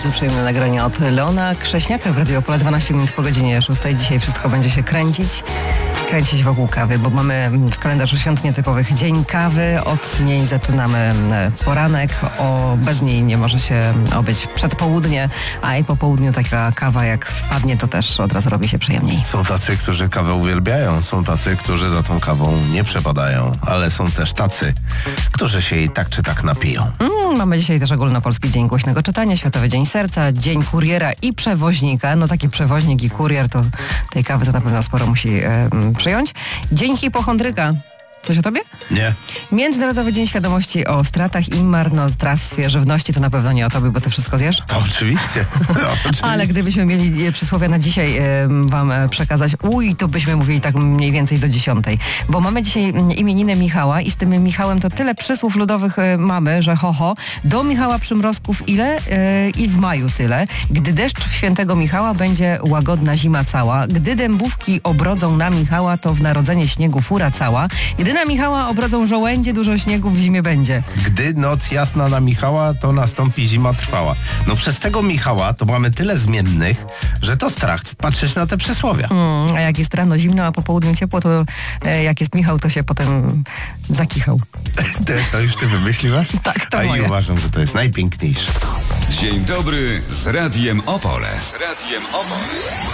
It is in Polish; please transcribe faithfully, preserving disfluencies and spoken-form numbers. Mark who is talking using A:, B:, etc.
A: bardzo przyjemne nagranie od Leona Krześniaka w Radio Opole, dwanaście minut po godzinie szóstej. Dzisiaj wszystko będzie się kręcić. Kręcić wokół kawy, bo mamy w kalendarzu świąt nietypowych Dzień Kawy. Od niej zaczynamy poranek. O, bez niej nie może się obyć przedpołudnie, a i po południu taka kawa jak wpadnie, to też od razu robi się przyjemniej.
B: Są tacy, którzy kawę uwielbiają, są tacy, którzy za tą kawą nie przepadają, ale są też tacy, którzy się jej tak czy tak napiją.
A: Mm, mamy dzisiaj też ogólnopolski Dzień Głośnego Czytania, Światowy Dzień Serca, Dzień Kuriera i Przewoźnika. No taki przewoźnik i kurier to tej kawy to na pewno sporo musi e, przyjąć. Dzień Hipochondryka. Coś o tobie?
B: Nie.
A: Międzynarodowy Dzień Świadomości o stratach i marnotrawstwie żywności. To na pewno nie o tobie, bo ty wszystko zjesz.
B: To oczywiście. To oczywiście.
A: Ale gdybyśmy mieli przysłowia na dzisiaj e, wam e, przekazać, uj, to byśmy mówili tak mniej więcej do dziesiątej. Bo mamy dzisiaj imieniny Michała i z tym Michałem to tyle przysłów ludowych e, mamy, że ho, ho. Do Michała przymrozków ile e, i w maju tyle. Gdy deszcz w świętego Michała, będzie łagodna zima cała. Gdy dębówki obrodzą na Michała, to w narodzenie śniegu fura cała. Gdy na Michała obrodzą żołędzie, dużo śniegu w zimie będzie.
B: Gdy noc jasna na Michała, to nastąpi zima trwała. No przez tego Michała to mamy tyle zmiennych, że to strach patrzeć na te przysłowia.
A: Mm, a jak jest rano zimno, a po południu ciepło, to e, jak jest Michał, to się potem zakichał.
B: Te, to już ty wymyśliłaś?
A: Tak, to
B: A
A: moje.
B: i uważam, że to jest najpiękniejsze.
C: Dzień dobry z Radiem Opole. Z Radiem Opole.